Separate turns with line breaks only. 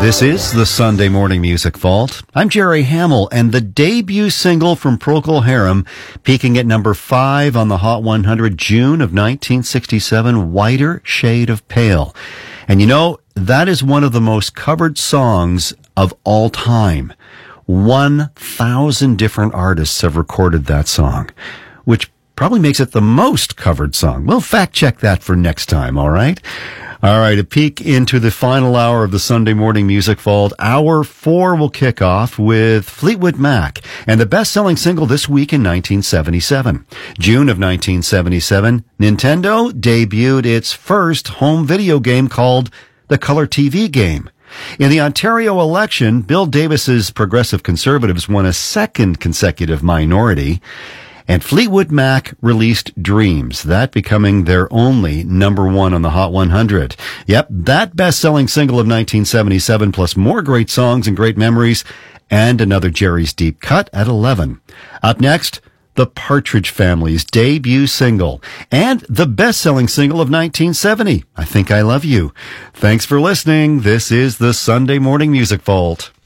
This is the Sunday Morning Music Vault. I'm Jerry Hamill, and the debut single from Procol Harum, peaking at number 5 on the Hot 100, June of 1967, Whiter Shade of Pale. And you know, that is one of the most covered songs of all time. 1,000 different artists have recorded that song, which probably makes it the most covered song. We'll fact check that for next time, all right? All right, a peek into the final hour of the Sunday Morning Music Vault. Hour 4 will kick off with Fleetwood Mac and the best-selling single this week in 1977. June of 1977, Nintendo debuted its first home video game called the Color TV Game. In the Ontario election, Bill Davis's Progressive Conservatives won a second consecutive minority. And Fleetwood Mac released Dreams, that becoming their only number 1 on the Hot 100. Yep, that best-selling single of 1977, plus more great songs and great memories, and another Jerry's Deep Cut at 11. Up next, the Partridge Family's debut single, and the best-selling single of 1970, I Think I Love You. Thanks for listening. This is the Sunday Morning Music Vault.